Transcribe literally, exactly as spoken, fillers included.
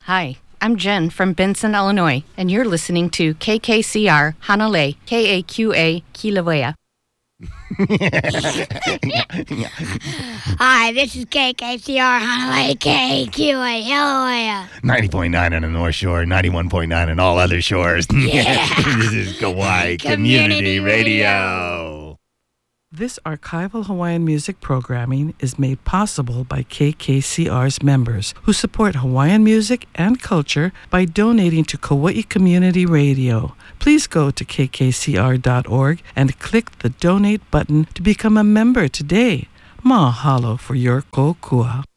Hi, I'm Jen from Benson, Illinois, and you're listening to K K C R Hanalei, K A Q A Kilauea. Hi, this is K K C R Hanalei, K A Q A Kilauea. ninety point nine on the North Shore, ninety-one point nine on all other shores. Yeah. This is Kauai Community, Community Radio. Radio. This archival Hawaiian music programming is made possible by K K C R's members who support Hawaiian music and culture by donating to Kauai Community Radio. Please go to k k c r dot org and click the donate button to become a member today. Mahalo for your kokua.